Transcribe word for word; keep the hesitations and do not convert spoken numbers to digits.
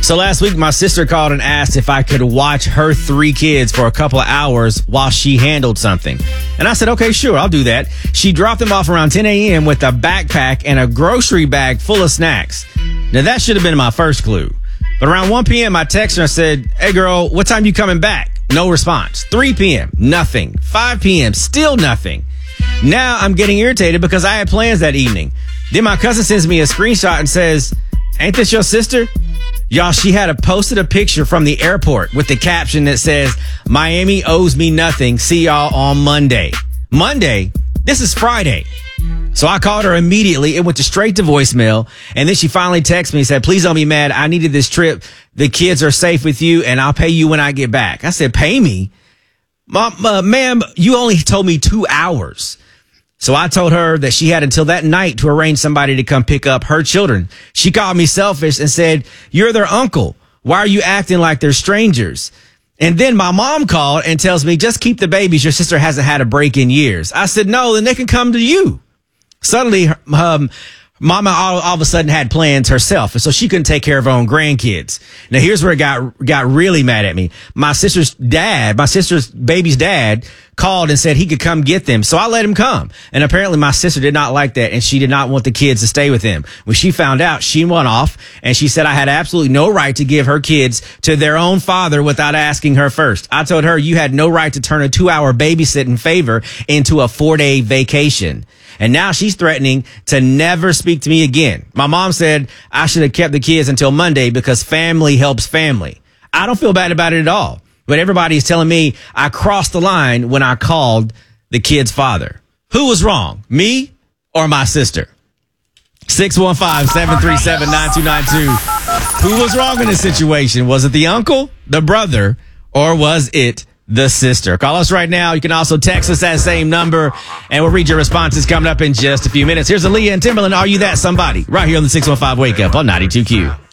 So last week, my sister called and asked if I could watch her three kids for a couple of hours while she handled something. And I said, okay, sure, I'll do that. She dropped them off around ten a.m. with a backpack and a grocery bag full of snacks. Now, that should have been my first clue. But around one p.m., I texted her and said, hey, girl, what time you coming back? No response. three p.m., nothing. five p.m., still nothing. Now I'm getting irritated because I had plans that evening. Then my cousin sends me a screenshot and says, ain't this your sister? Y'all, she had a, posted a picture from the airport with the caption that says, Miami owes me nothing. See y'all on Monday. Monday? This is Friday. So I called her immediately. It went to straight to voicemail. And then she finally texted me and said, please don't be mad. I needed this trip. The kids are safe with you and I'll pay you when I get back. I said, pay me? Mom, uh, ma'am, you only told me two hours. So I told her that she had until that night to arrange somebody to come pick up her children. She called me selfish and said, you're their uncle. Why are you acting like they're strangers? And then my mom called and tells me, just keep the babies. Your sister hasn't had a break in years. I said, no, then they can come to you. Suddenly, um, Mama all, all of a sudden had plans herself, and so she couldn't take care of her own grandkids. Now, here's where it got got really mad at me. My sister's dad, my sister's baby's dad, called and said he could come get them, so I let him come. And apparently, my sister did not like that, and she did not want the kids to stay with him. When she found out, she went off, and she said I had absolutely no right to give her kids to their own father without asking her first. I told her you had no right to turn a two-hour babysitting favor into a four-day vacation. And now she's threatening to never speak to me again. My mom said I should have kept the kids until Monday because family helps family. I don't feel bad about it at all. But everybody's telling me I crossed the line when I called the kid's father. Who was wrong, me or my sister? six one five, seven three seven, nine two nine two. Who was wrong in this situation? Was it the uncle, the brother, or was it the sister? Call us right now. You can also text us that same number, and we'll read your responses coming up in just a few minutes. Here's Aaliyah and Timberland. Are You That Somebody? Right here on the six one five Wake Up on ninety-two Q.